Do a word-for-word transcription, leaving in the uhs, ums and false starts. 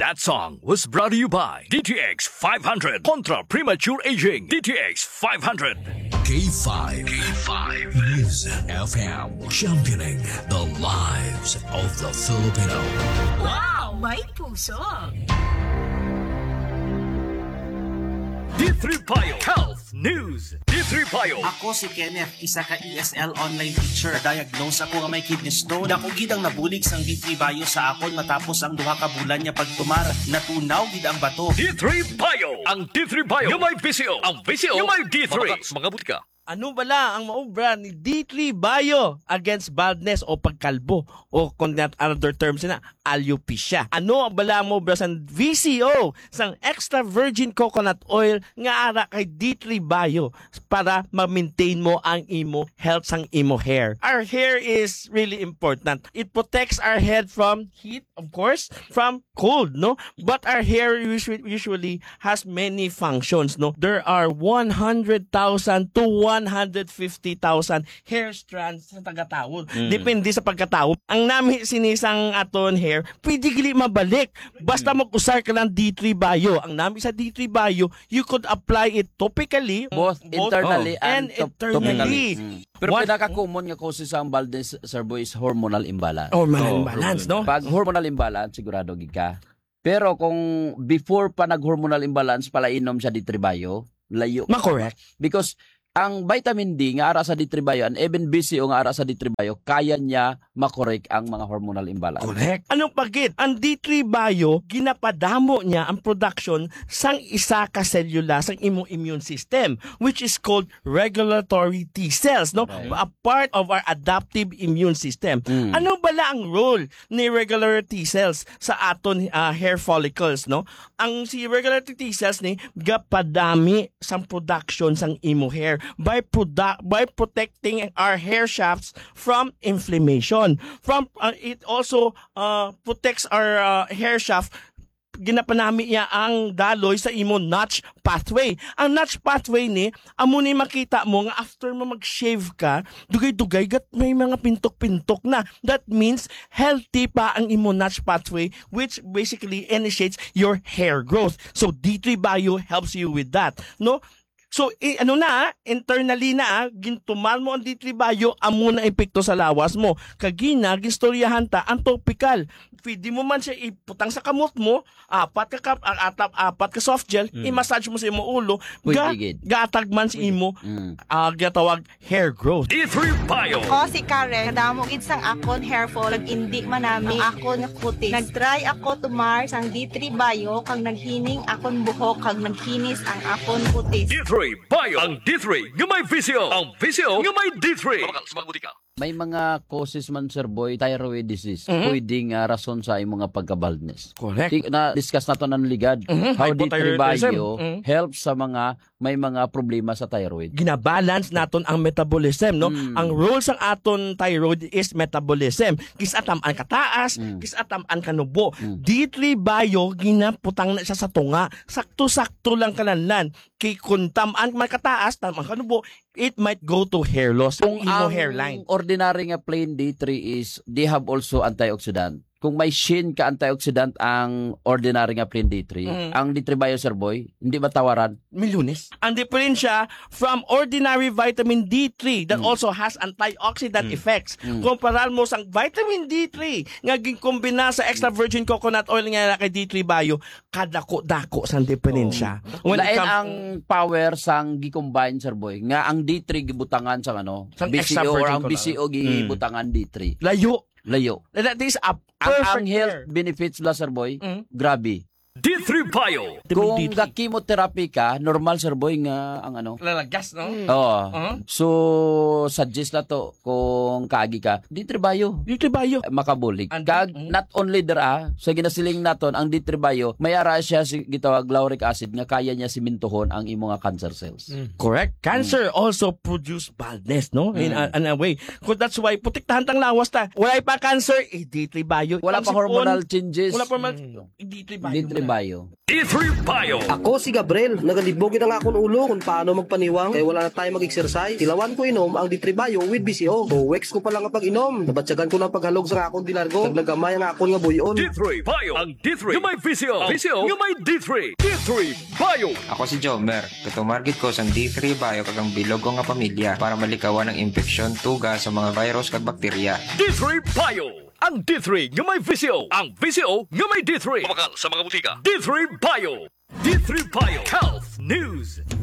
That song was brought to you by D T X five hundred Contra Premature Aging. D T X five hundred. K five. K five. News F M. Championing the lives of the Filipino. Wow! May puso! D three Payo Health News. D three Payo. Ako si Kenneth, isa ka E S L online teacher. Diagnose ako nga may kidney stone. Dako gid ang nabulig sang D three Bio sa akon matapos ang duha ka bulan niya pagtumar. Natunaw gid ang bato. D three Payo. Ang D three Payo. Yung may V C O. Ang V C O. Yung may D three. Mga buti ka. Ano bala ang maobra ni D three Bio against baldness o pagkalbo o kung another term sina alopecia? Ano ang bala mo bra sa V C O sang extra virgin coconut oil nga ara kay D three Bio para ma-maintain mo ang imo health sang imo hair. Our hair is really important. It protects our head from heat, of course, from cold, no? But our hair usually, usually has many functions, no? There are one hundred thousand to one hundred fifty thousand hair strands sa tagatawod. Mm. Depende sa pagkatawod. Ang nami sinisang aton hair, pwede gili mabalik. Basta mm. mag-usar ka ng D three Bio. Ang nami sa D three Bio, you could apply it topically, both, both internally oh, and, and internally. Mm. Pero pinaka-common nga causes sa baldness, Sir Boy, is hormonal imbalance. Hormonal oh, imbalance, no? Pag hormonal imbalance, sigurado gid ka. Pero kung before pa nag-hormonal imbalance, pala inom siya D three Bio, layo. Ma-correct. Because ang vitamin D nga ara sa D three Bio and even B C O nga ara sa D three Bio, kaya niya makorek ang mga hormonal imbalance. Correct. Anong pagit? Ang D three Bio, ginapadamo niya ang production sang isa ka selula sang imong immune system, which is called regulatory T cells, no? Okay. A part of our adaptive immune system. Mm. Ano bala ang role ni regulatory T cells sa aton uh, hair follicles, no? Ang si regulatory T cells ni gapadami sang production sang imo hair by produ- by protecting our hair shafts from inflammation. From uh, it also uh, protects our uh, hair shaft. Ginapanami niya ang daloy sa imo notch pathway. Ang notch pathway ni, amo ni makita mo nga after mo mag-shave ka, dugay-dugay gat may mga pintok-pintok na. That means healthy pa ang imo notch pathway, which basically initiates your hair growth. So D three Bio helps you with that, no? So, eh, ano na, internally na, gintumal mo ang D three Bio, amo na epekto sa lawas mo. Kagina, ginstoryahan ta, ang topical. Pwede mo man siya iputang sa kamot mo, apat ka, kap, atap, apat ka soft gel, mm. i-massage mo sa imo ulo, ga, gatag man sa imo, mm. uh, gatawag hair growth. D three Bio. Ako si Karen, kadamo gid sang akon hair fall, indi man nami akon nga kutis. Nagtry ako tumar sang D three Bio, kag naghining akon buhok, kag nagkinis ang akon kutis. D three Bio. Ang D three nga may V C O. Ang V C O nga may D three. May mga causes man, Sir Boy, thyroid disease. Mm-hmm. Pwedeng uh, rason sa imong mga pagka-baldness. Correct. Na-discuss na to ng ligad. Mm-hmm. How D three Bio mm-hmm. helps sa mga may mga problema sa thyroid. Ginabalance naton ang metabolism, no? Mm. Ang role sang aton thyroid is metabolism. Kisatam an kataas, mm. kisatam an kanubo. Mm. D three Bio ginaputang na siya sa tunga. Sakto-sakto lang kananlan. Kay kung tamaan man kataas, tamaan kanubo, it might go to hair loss. Kung imo ang hairline. ordinary nga plain D three is, they have also antioxidant. Kung may shin ka antioxidant ang ordinary nga plain D three, mm. ang D three Bio, Sir Boy, hindi matawaran. Milyones. Ang diferensya from ordinary vitamin D three that mm. also has antioxidant mm. effects. Mm. Kumpara mo sang vitamin D three nga gikumbina sa extra virgin coconut oil nga kay D three Bio, kadako-dako sang diferensya. Oh. Lain come... ang power sang gi-combine, Sir Boy, nga ang D three gibutangan sang ano, sang B C O or ang B C O gibutangan mm. D three. Layo. Layo. That is a perfect ang health benefits la, Sir Boy, mm. grabe. D three Bio. Kung ga-chemotherapy ka, normal, Sir Boy, nga ang ano? Lalagas, no? Oo. Uh-huh. So, suggest na to, kung kaagi ka, D three Bio. D three Bio. Makabulig. Kag, mm-hmm. not only dera, sa ginasiling naton, ang D three Bio, may ara siya, si, gitawag lauric acid, nga kaya niya simintuhon ang imong cancer cells. Mm. Correct. Cancer mm. also produce baldness, no? In, mm. a, in a way. So, that's why, putiktahan tang lawas ta. Wala pa cancer, eh, D three Bio. Wala pa hormonal changes. Wala pa hormonal, mm. D three Bio. D three Bayo. D three Bio. Ako si Gabriel, nagalibogin ang akong ulo kung paano magpaniwang kaya wala na tayo mag-exercise. Tilawan ko inom ang D three Bio with B C O. So, weeks ko pa lang ang pag-inom. Nabatsagan ko ng paghalog sa akong dilargo. Nagnagamay ang akong nga buyon. D three Bio. Ang D three yung may V C O. V C O yung may D three. D three Bio. Ako si Jomer. Katumargit ko sang D three Bio kagang bilog ko nga pamilya para malikawan ng infeksyon, tuga sa mga virus kag bakterya. D three Bio. Ang D three yung may V C O. Ang V C O yung may D three. Pabakal sa mga butika. D three Bio. D three Bio. Health News.